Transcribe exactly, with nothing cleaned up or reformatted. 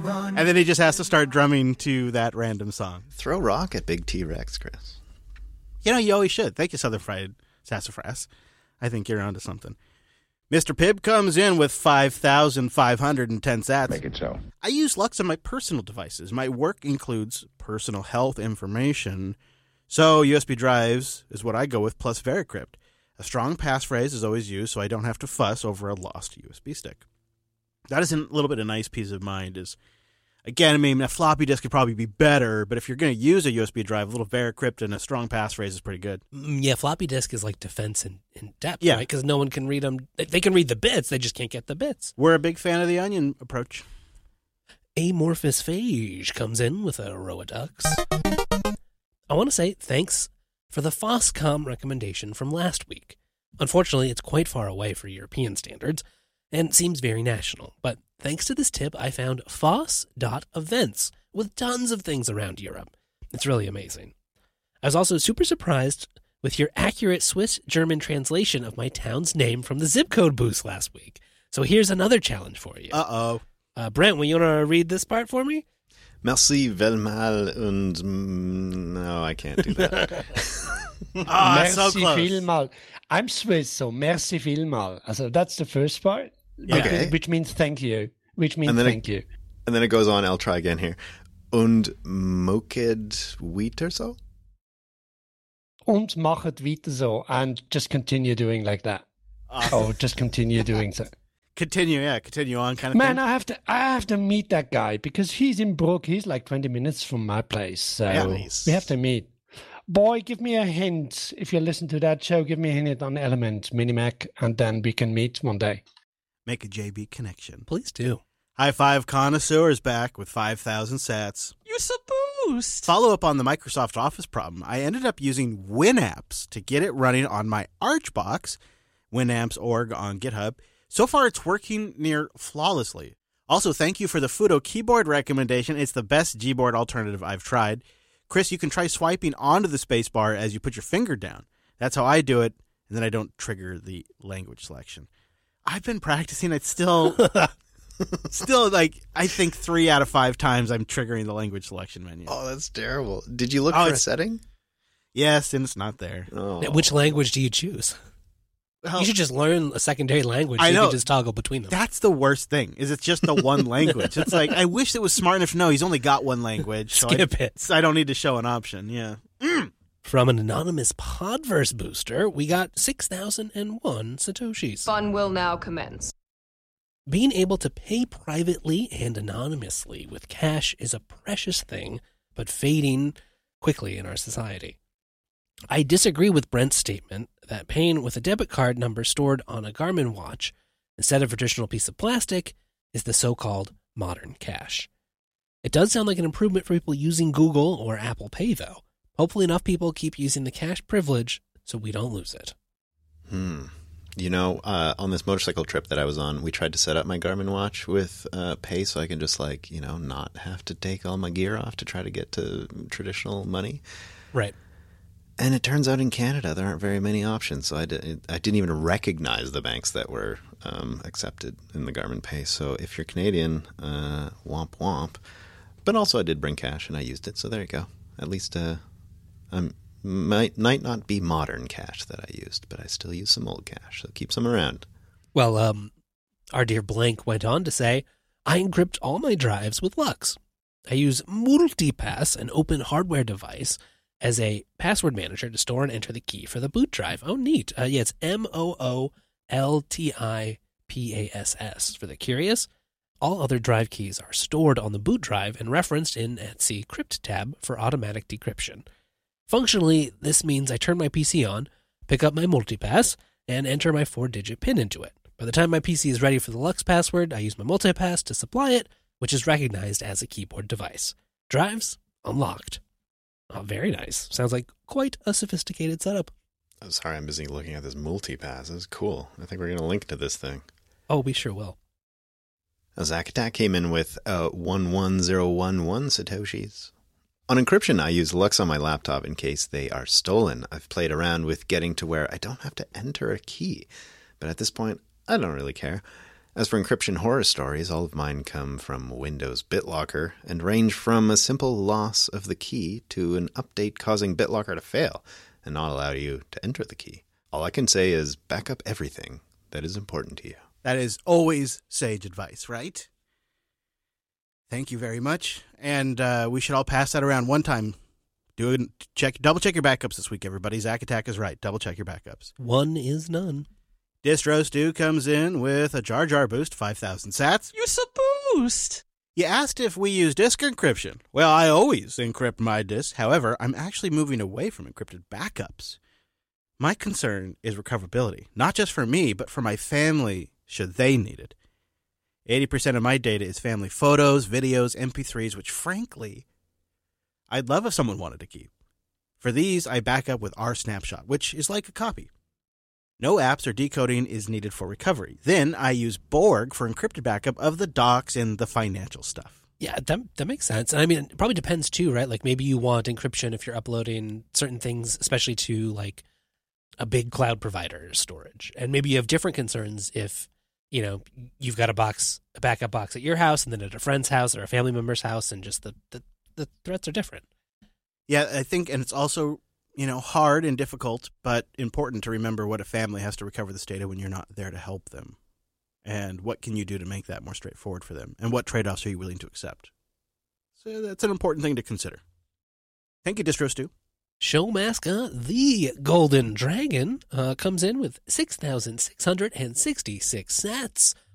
And then he just has to start drumming to that random song. Throw rock at Big T-Rex, Chris. You know, you always should. Thank you, Southern Fried Sassafras. I think you're onto something. Mister Pibb comes in with five thousand five hundred ten sats. Make it so. I use Lux on my personal devices. My work includes personal health information. So U S B drives is what I go with, plus Vericrypt. A strong passphrase is always used, so I don't have to fuss over a lost U S B stick. That is a little bit of nice peace of mind. Is Again, I mean, a floppy disk could probably be better, but if you're going to use a U S B drive, a little Vericrypt and a strong passphrase is pretty good. Yeah, floppy disk is like defense in, in depth, yeah. right? Because no one can read them. They can read the bits, they just can't get the bits. We're a big fan of the onion approach. Amorphous Phage comes in with a row of ducks. I want to say thanks for the Foscom recommendation from last week. Unfortunately, it's quite far away for European standards and seems very national, but thanks to this tip, I found Foss dot events with tons of things around Europe. It's really amazing. I was also super surprised with your accurate Swiss-German translation of my town's name from the zip code boost last week. So here's another challenge for you. Uh-oh. Uh, Brent, will you want to read this part for me? Merci vielmal und... No, I can't do that. Oh, merci so close. vielmal. I'm Swiss, so merci vielmal. So that's the first part, Okay. which means thank you, which means And then thank it, you. And then it goes on, I'll try again here. Und moket weiter so? Und machet weiter so, and just continue doing like that. Awesome. Oh, just continue doing so. Continue, yeah, continue on kind of Man, thing. I have to, I have to meet that guy because he's in Brook. He's like twenty minutes from my place, so Nice. we have to meet. Boy, give me a hint. If you listen to that show, give me a hint on Element, Minimac, and then we can meet one day. Make a J B connection. Please do. High Five Connoisseur is back with five thousand sats. Use a boost. Follow up on the Microsoft Office problem. I ended up using WinApps to get it running on my Archbox, WinApps dot org on GitHub. So far, it's working near flawlessly. Also, thank you for the Fudo keyboard recommendation. It's the best Gboard alternative I've tried. Chris, you can try swiping onto the spacebar as you put your finger down. That's how I do it, and then I don't trigger the language selection. I've been practicing. It's still, still like, I think three out of five times I'm triggering the language selection menu. Oh, that's terrible. Did you look Oh, for a it's- setting? Yes, and it's not there. Oh. Which language do you choose? Well, You should just learn a secondary language so I you know. can just toggle between them. That's the worst thing, is it's just the one language. It's like, I wish it was smart enough to know he's only got one language. So Skip I, it. so I don't need to show an option, yeah. From an anonymous Podverse booster, we got six thousand one Satoshis. Fun will now commence. Being able to pay privately and anonymously with cash is a precious thing, but fading quickly in our society. I disagree with Brent's statement that paying with a debit card number stored on a Garmin watch instead of a traditional piece of plastic is the so-called modern cash. It does sound like an improvement for people using Google or Apple Pay, though. Hopefully enough people keep using the cash privilege so we don't lose it. Hmm. You know, uh, on this motorcycle trip that I was on, we tried to set up my Garmin watch with uh, Pay so I can just, like, you know, not have to take all my gear off to try to get to traditional money. Right. And it turns out in Canada there aren't very many options, so I, did, I didn't even recognize the banks that were um, accepted in the Garmin Pay. So if you're Canadian, uh, womp womp. But also I did bring cash and I used it, so there you go. At least uh, I might, might not be modern cash that I used, but I still use some old cash, so keep some around. Well, um, our dear Blank went on to say, I encrypt all my drives with Lux. I use Multipass, an open hardware device, as a password manager to store and enter the key for the boot drive. Oh, neat. Uh, yeah, it's M O O L T I P A S S for the curious. All other drive keys are stored on the boot drive and referenced in Etsy Crypt tab for automatic decryption. Functionally, this means I turn my P C on, pick up my Multipass, and enter my four-digit PIN into it. By the time my P C is ready for the Lux password, I use my Multipass to supply it, which is recognized as a keyboard device. Drives unlocked. Oh, very nice. Sounds like quite a sophisticated setup. I'm sorry, I'm busy looking at this multipass. This is cool. I think we're going to link to this thing. Oh, we sure will. Zack Attack came in with uh, one one zero one one Satoshis. On encryption, I use Lux on my laptop in case they are stolen. I've played around with getting to where I don't have to enter a key. But at this point, I don't really care. As for encryption horror stories, all of mine come from Windows BitLocker and range from a simple loss of the key to an update causing BitLocker to fail and not allow you to enter the key. All I can say is back up everything that is important to you. That is always sage advice, right? Thank you very much. And uh, we should all pass that around one time. Do it, check, double check your backups this week, everybody. Zack Attack is right. Double check your backups. One is none. Distro Stew comes in with a Jar Jar boost, five thousand sats. Use a boost. You asked if we use disk encryption. Well, I always encrypt my disks. However, I'm actually moving away from encrypted backups. My concern is recoverability, not just for me, but for my family, should they need it. eighty percent of my data is family photos, videos, M P threes, which frankly, I'd love if someone wanted to keep. For these, I back up with RSnapshot, which is like a copy. No apps or decoding is needed for recovery. Then I use Borg for encrypted backup of the docs and the financial stuff. Yeah, that that makes sense. And I mean, it probably depends too, right? Like maybe you want encryption if you're uploading certain things, especially to like a big cloud provider storage. And maybe you have different concerns if, you know, you've got a box, a backup box at your house and then at a friend's house or a family member's house, and just the, the, the threats are different. Yeah, I think, and it's also, you know, hard and difficult, but important to remember what a family has to recover this data when you're not there to help them. And what can you do to make that more straightforward for them? And what trade-offs are you willing to accept? So that's an important thing to consider. Thank you, Distro Stew. Showmaska, the Golden Dragon, uh, comes in with six thousand six hundred sixty-six sats.